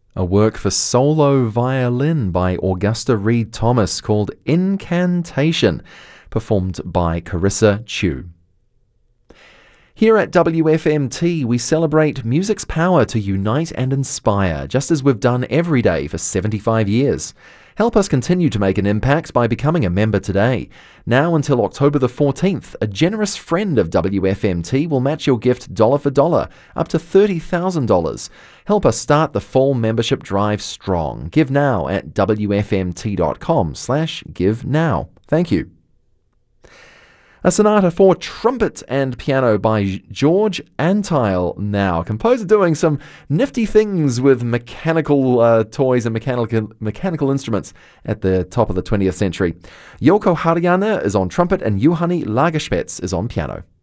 A work for solo violin by Augusta Reed Thomas called Incantation, performed by Carissa Chu. Here at WFMT, we celebrate music's power to unite and inspire, just as we've done every day for 75 years. Help us continue to make an impact by becoming a member today. Now until October the 14th, a generous friend of WFMT will match your gift dollar for dollar, up to $30,000. Help us start the fall membership drive strong. Give now at wfmt.com/give now. Thank you. A sonata for trumpet and piano by George Antheil now. Composer doing some nifty things with mechanical toys and mechanical instruments at the top of the 20th century. Jouko Harjanne is on trumpet and Juhani Lagerspets is on piano.